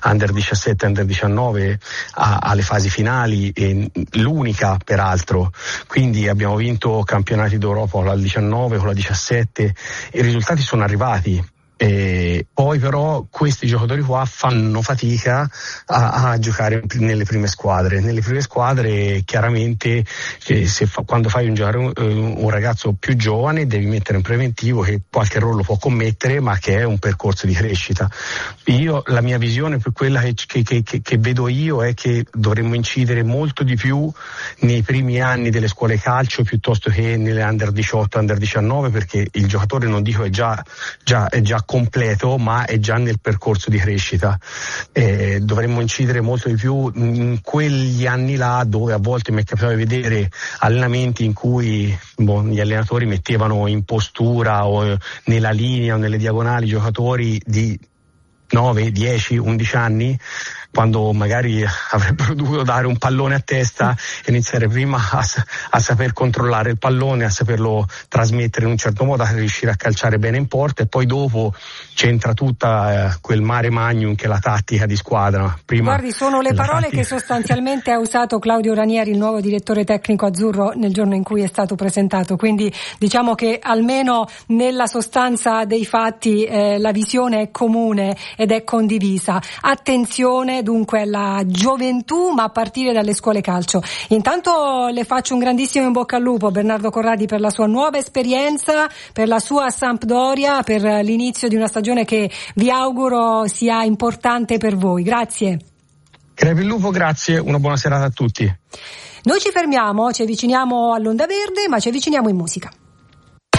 Under 17, Under 19 alle fasi finali, e l'unica peraltro. Quindi abbiamo vinto campionati d'Europa con la 19, con la 17, i risultati sono arrivati. Poi però questi giocatori qua fanno fatica a giocare nelle prime squadre. Nelle prime squadre chiaramente quando fai un ragazzo più giovane devi mettere in preventivo che qualche errore lo può commettere, ma che è un percorso di crescita. La mia visione, per quella che vedo io, è che dovremmo incidere molto di più nei primi anni delle scuole calcio piuttosto che nelle Under 18, Under 19, perché il giocatore, non dico è già completo, ma è già nel percorso di crescita. Dovremmo incidere molto di più in quegli anni là, dove a volte mi è capitato di vedere allenamenti in cui gli allenatori mettevano in postura o nella linea o nelle diagonali giocatori di 9, 10, 11 anni, quando magari avrebbero dovuto dare un pallone a testa e iniziare prima a saper controllare il pallone, a saperlo trasmettere in un certo modo, a riuscire a calciare bene in porta, e poi dopo c'entra tutta quel mare magnum che è la tattica di squadra. Guardi, sono le parole che sostanzialmente ha usato Claudio Ranieri, il nuovo direttore tecnico azzurro, nel giorno in cui è stato presentato, quindi diciamo che almeno nella sostanza dei fatti la visione è comune ed è condivisa. Attenzione dunque alla gioventù, ma a partire dalle scuole calcio. Intanto le faccio un grandissimo in bocca al lupo, Bernardo Corradi, per la sua nuova esperienza, per la sua Sampdoria, per l'inizio di una stagione che vi auguro sia importante per voi. Grazie. Crepi il lupo, grazie, una buona serata a tutti. Noi ci fermiamo, ci avviciniamo all'Onda Verde, ma ci avviciniamo in musica.